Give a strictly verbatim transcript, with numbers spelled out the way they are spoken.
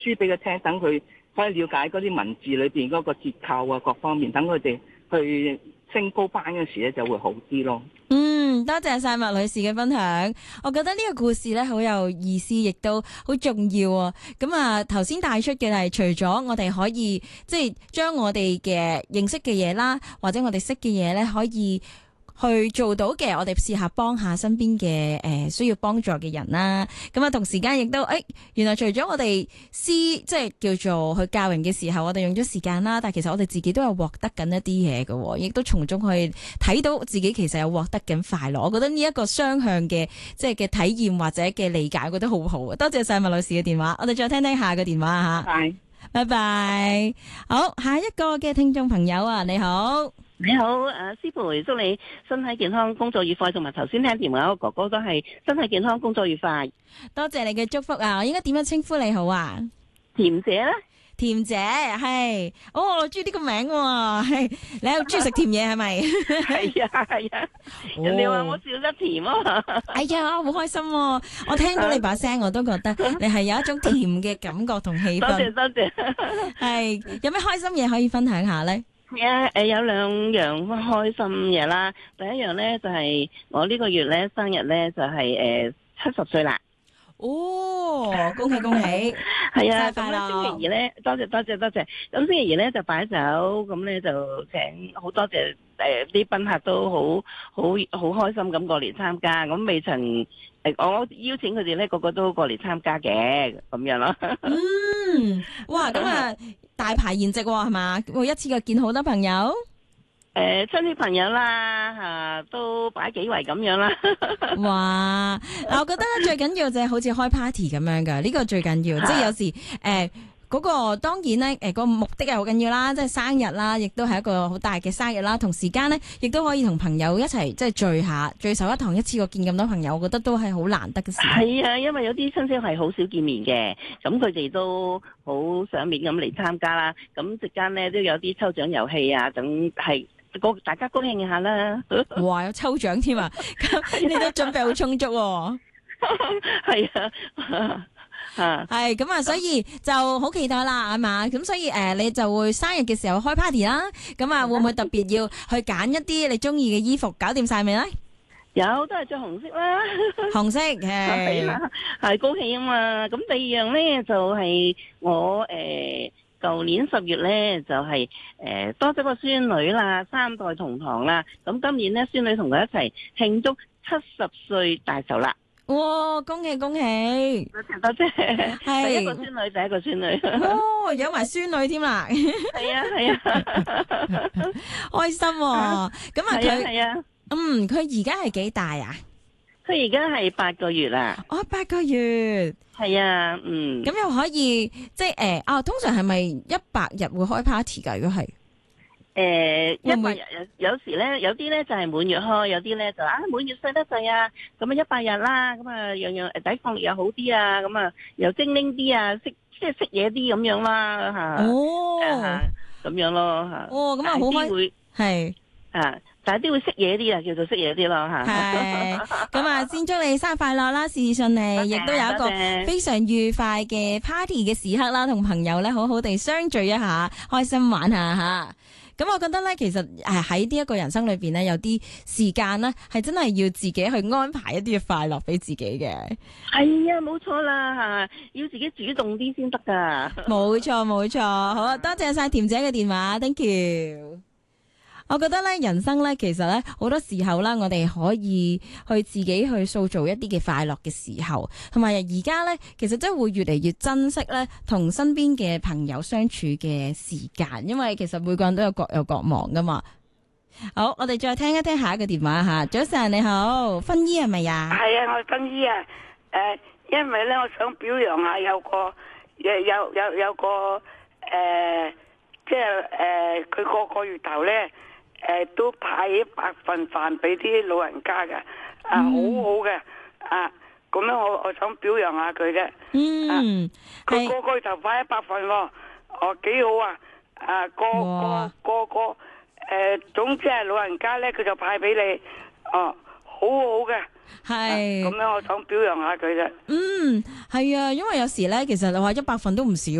書俾佢聽，等佢可以了解嗰啲文字裏邊嗰個結構啊，各方面，等佢哋去升高班嗰時咧就會好啲咯。 嗯，多謝晒麥女士嘅分享。我覺得呢個故事咧好有意思，亦都好重要啊。咁啊，頭先帶出嘅係除咗我哋可以即係將我哋嘅認識嘅嘢啦，或者我哋識嘅嘢咧，可以去做到嘅，我哋試下幫下身邊嘅誒需要幫助嘅人啦。咁啊，同時間亦都誒，原來除咗我哋師即係叫做去教人嘅時候，我哋用咗時間啦，但係其實我哋自己都有獲得緊一啲嘢嘅，亦都從中去睇到自己其實有獲得緊快樂。我覺得呢一個雙向嘅即係嘅體驗或者嘅理解，我覺得好好啊！多謝晒麥女士嘅電話，我哋再聽聽下個電話吓。 係， 拜拜。好，下一個嘅聽眾朋友啊，你好。 你好，誒，師傅，祝你身體健康，工作愉快，同埋頭先聽電話個哥哥都係身體健康，工作愉快。 多謝你嘅祝福啊！我應該點樣稱呼你好啊？ 甜姐咧？ 甜姐係，哦，我中意呢個名喎，係你又中意食甜嘢係咪？ 係啊係啊，人哋話我笑得甜啊！ 哎呀，好開心喎！我聽到你把聲，我都覺得你係有一種甜嘅感覺同氣氛。 多謝多謝。 係有咩開心嘢可以分享下咧？ 誒誒，有兩樣開心嘢啦。第一樣咧就係我呢個月咧生日咧就係誒七十歲啦。 哦，恭喜恭喜！ 係啊， 快樂！ 星期二咧，多謝多謝多謝。咁星期二咧就擺酒，咁咧就請好多謝誒啲賓客都好好好開心咁過嚟參加。咁未曾誒，我邀請佢哋咧個個都過嚟參加嘅，咁樣咯。 嗯，哇，咁啊大排筵席係嘛？會一次過見好多朋友。 誒，親戚朋友啦，吓都擺幾圍咁樣啦。 哇！嗱，我覺得咧最緊要就係好似開 party 咁樣噶，呢個最緊要。即係有時誒嗰個當然咧誒個目的係好緊要啦，即係生日啦，亦都係一個好大嘅生日啦。同時間咧，亦都可以同朋友一齊即係聚下，聚首一堂，一次過見咁多朋友，我覺得都係好難得嘅事。 係啊，因為有啲親戚係好少見面嘅，咁佢哋都好賞面咁嚟參加啦。咁席間咧都有啲抽獎遊戲啊，等係。大家高興下啦！ 哇，有抽獎添啊！咁你都準備好充足喎。 係啊，啊， 係咁啊，所以就好期待啦，係嘛？咁所以誒、呃，你就會生日嘅時候開 party 啦。咁啊，會唔會特別要去揀一啲你中意嘅衣服？搞掂晒未咧？ 有，都係着紅色啦。 紅色係係係高興啊嘛！咁第二樣咧就係、是、我誒。呃舊年十月咧就係、是、誒、呃、多咗個孫女啦，三代同堂啦。咁今年咧孫女同佢一齊慶祝七十歲大壽啦。 哇！恭喜恭喜！ 多謝多謝，係第一個孫女，第一個孫女。 哦，有埋孫女添啦。 係啊係啊， 開心喎、啊！咁啊佢係啊， 嗯，佢而家係幾大啊？ 佢而家係八個月啦。 哦，八個月。 係啊，嗯。 咁又可以即係誒，啊，通常係咪一百日會開 party 噶？如果係誒，一百日有有時咧，有啲咧就係滿月開，有啲咧就啊滿月細得滯啊，咁啊一百日啦，咁啊樣樣誒抵抗力又好啲啊，咁啊又精靈啲啊，識即係識嘢啲咁樣啦吓。 哦， 咁樣咯吓。 哦，咁啊好開係啊。但係啲會識嘢啲啊，叫做識嘢啲咯吓。 係咁啊，先祝你生日快樂啦，事事順利，亦都有一個非常愉快嘅 party 嘅時刻啦，同朋友咧好好地相聚一下，開心玩下吓。咁我覺得咧，其實誒喺呢一個人生裏邊咧，有啲時間咧係真係要自己去安排一啲嘅快樂俾自己嘅。 係啊，冇錯啦吓，要自己主動啲先得噶。冇錯冇錯，好啊，多謝晒甜姐嘅電話 ，thank you。我覺得咧，人生咧，其實咧，好多時候啦，我哋可以去自己去塑造一啲嘅快樂嘅時候，同埋而家咧，其實真係會越嚟越珍惜咧，同身邊嘅朋友相處嘅時間，因為其實每個人都有各有各忙噶嘛。好，我哋再聽一聽下一個電話吓。早晨你好，芬姨係咪呀？ 係啊，我係芬姨啊。誒、呃，因為咧，我想表揚下有個有有有有個誒、呃，即係誒，佢、呃、個個月頭咧。誒、呃，都派一百份飯俾啲老人家嘅，啊，嗯、好好嘅，啊，咁樣我我想表揚下佢嘅，嗯，佢、啊、個個月頭派一百份喎，哦，幾好啊，啊，個個個個誒、呃，總之係老人家咧，佢就派俾你，哦、啊，好好嘅， 係咁樣我想表揚下佢啫。 嗯，係啊，因為有時咧，其實你話一百份都唔少